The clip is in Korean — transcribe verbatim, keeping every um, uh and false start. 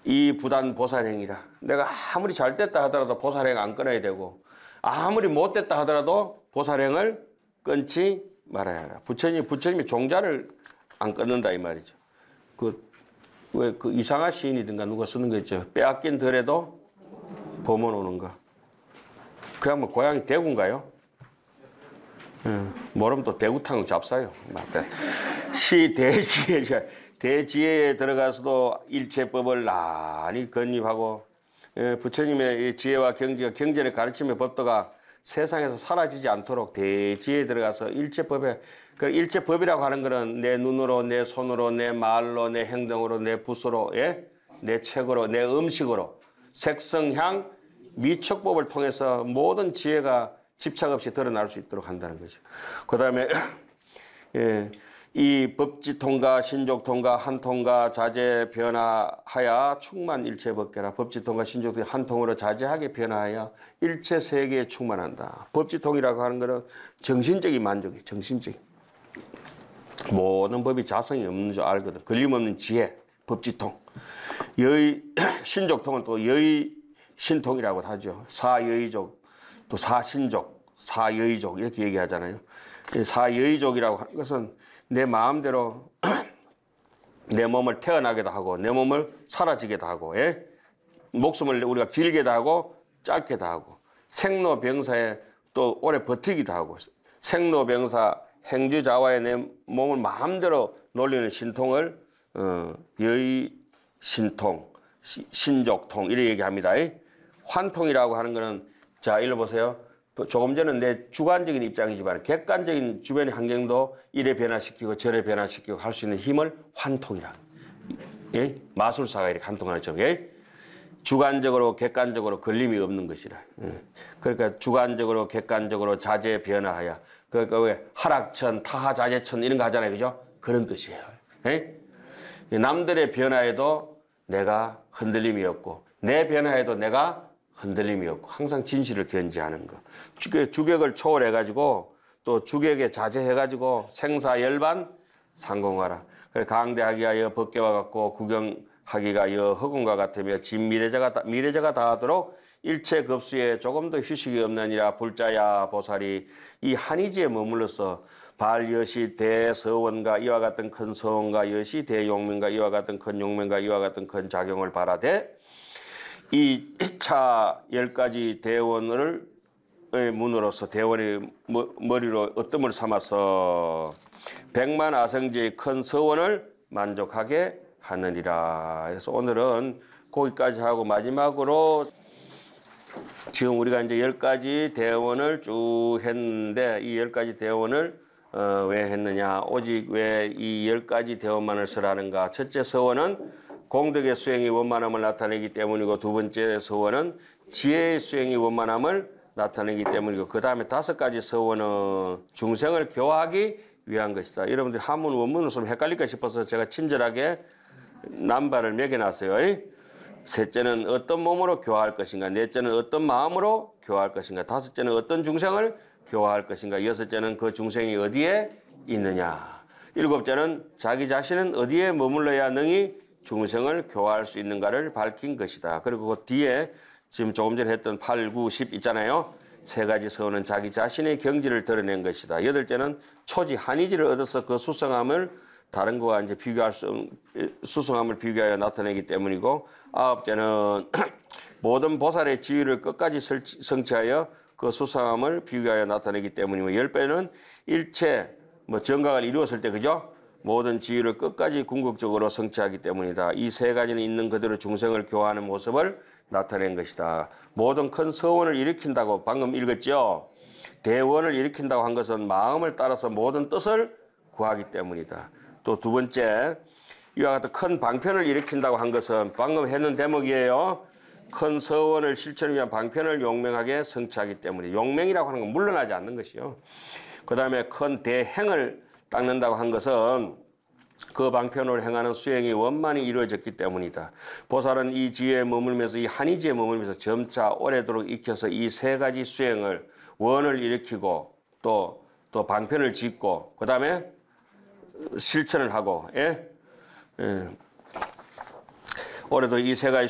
이 부단 보살행이라. 내가 아무리 잘 됐다 하더라도 보살행 안 끊어야 되고 아무리 못 됐다 하더라도 보살행을 끊지 말아야 하라. 부처님, 부처님이 종자를 안 끊는다 이 말이죠. 그, 왜 그 이상한 시인이든가 누가 쓰는 거 있죠. 빼앗긴 덜에도 범원 오는 거. 그냥 뭐 고향이 대구인가요? 음, 모르면 또 대구탕 잡사요. 맞다. 시 대지에, 대지혜에 들어가서도 일체법을 나란히 건립하고, 예, 부처님의 지혜와 경지가 경전의 가르침의 법도가 세상에서 사라지지 않도록 대지혜에 들어가서 일체법에, 그 일체법이라고 하는 것은 내 눈으로, 내 손으로, 내 말로, 내 행동으로, 내 붓으로, 예? 내 책으로, 내 음식으로, 색성향, 미척법을 통해서 모든 지혜가 집착 없이 드러날 수 있도록 한다는 거죠. 그 다음에, 예, 이 법지통과 신족통과 한통과 자재 변화하여 충만 일체법계라. 법지통과 신족통이 한통으로 자재하게 변화하여 일체 세계에 충만한다. 법지통이라고 하는 것은 정신적인 만족이, 정신적인. 모든 법이 자성이 없는 줄 알거든. 걸림없는 지혜, 법지통. 여의, 신족통은 또 여의 신통이라고 하죠. 사여의족, 또 사신족, 사여의족 이렇게 얘기하잖아요. 사여의족이라고 하는 것은 내 마음대로 내 몸을 태어나게도 하고 내 몸을 사라지게도 하고, 예? 목숨을 우리가 길게도 하고 짧게도 하고 생로병사에 또 오래 버티기도 하고 생로병사 행주자와의 내 몸을 마음대로 놀리는 신통을 어, 여의신통, 신족통 이렇게 얘기합니다. 환통이라고 하는 것은 자 읽어보세요. 조금 전에 내 주관적인 입장이지만 객관적인 주변의 환경도 이래 변화시키고 저래 변화시키고 할 수 있는 힘을 환통이라. 예? 마술사가 이렇게 환통하는 점. 예? 주관적으로 객관적으로 걸림이 없는 것이라. 예. 그러니까 주관적으로 객관적으로 자재 변화하여. 그러니까 왜 하락천, 타하자재천 이런 거 하잖아요. 그죠? 그런 뜻이에요. 예? 남들의 변화에도 내가 흔들림이 없고 내 변화에도 내가 흔들림이 없고 항상 진실을 견지하는 거. 주객을 초월해가지고 또 주객에 자제해가지고 생사열반 상공하라. 그래 강대하기하여 법계와 같고 구경하기가 여 허공과 같으며 진미래자가 미래자가 다하도록 일체 급수에 조금도 휴식이 없느니라. 불자야 보살이 이 한의지에 머물러서 발여시 대서원과 이와 같은 큰 서원과 여시 대용명과 이와 같은 큰 용명과 이와 같은 큰 작용을 바라되 이 차 열 가지 대원을 문으로서 대원의 머리로 어뜸을 삼아서 백만 아성지의 큰 서원을 만족하게 하느니라. 그래서 오늘은 거기까지 하고 마지막으로 지금 우리가 이제 열 가지 대원을 쭉 했는데 이 열 가지 대원을 어, 왜 했느냐? 오직 왜 이 열 가지 대원만을 설하는가? 첫째 서원은 공덕의 수행이 원만함을 나타내기 때문이고 두 번째 서원은 지혜의 수행이 원만함을 나타내기 때문이고 그 다음에 다섯 가지 서원은 중생을 교화하기 위한 것이다. 여러분들이 한문 원문을 쓰면 헷갈릴까 싶어서 제가 친절하게 남발을 매겨놨어요. 셋째는 어떤 몸으로 교화할 것인가, 넷째는 어떤 마음으로 교화할 것인가, 다섯째는 어떤 중생을 교화할 것인가, 여섯째는 그 중생이 어디에 있느냐, 일곱째는 자기 자신은 어디에 머물러야 능히 중생을 교화할 수 있는가를 밝힌 것이다. 그리고 그 뒤에 지금 조금 전에 했던 팔, 구, 십 있잖아요. 세 가지 서원은 자기 자신의 경지를 드러낸 것이다. 여덟째는 초지 한의지를 얻어서 그 수성함을 다른 거와 이제 비교할 수, 수성함을 비교하여 나타내기 때문이고, 아홉째는 모든 보살의 지위를 끝까지 성취하여 그 수성함을 비교하여 나타내기 때문이고, 열배는 일체 뭐 정각을 이루었을 때, 그죠? 모든 지위를 끝까지 궁극적으로 성취하기 때문이다. 이 세 가지는 있는 그대로 중생을 교화하는 모습을 나타낸 것이다. 모든 큰 서원을 일으킨다고 방금 읽었죠? 대원을 일으킨다고 한 것은 마음을 따라서 모든 뜻을 구하기 때문이다. 또 두 번째, 이와 같은 큰 방편을 일으킨다고 한 것은 방금 했는 대목이에요. 큰 서원을 실천을 위한 방편을 용맹하게 성취하기 때문에 용맹이라고 하는 건 물러나지 않는 것이요. 그 다음에 큰 대행을 닦는다고 한 것은 그 방편으로 행하는 수행이 원만히 이루어졌기 때문이다. 보살은 이 지혜에 머물면서 이 한의지에 머물면서 점차 오래도록 익혀서 이 세 가지 수행을 원을 일으키고 또, 또 방편을 짓고 그 다음에 실천을 하고, 예? 예. 올해도 이 세 가지